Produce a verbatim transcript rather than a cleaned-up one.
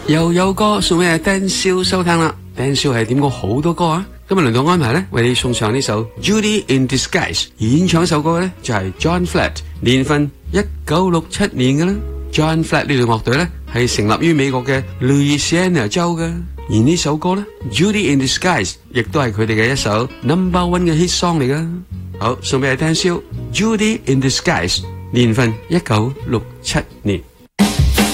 又有歌送俾阿 Dan 少收聽啦。Dan 少係點過好多歌啊，今日輪到安排咧，為你送上呢首 Judy in Disguise。演唱首歌咧就係 John Flat， 年份一九六七年嘅啦。John Flat 呢隊樂隊咧係成立於美國嘅 Louisiana 州嘅，而呢首歌咧 Judy in Disguise 亦都係佢哋嘅一首 number one 嘅 hit song 嚟噶。好，送俾阿 Dan 少 Judy in Disguise， 年份一九六七年。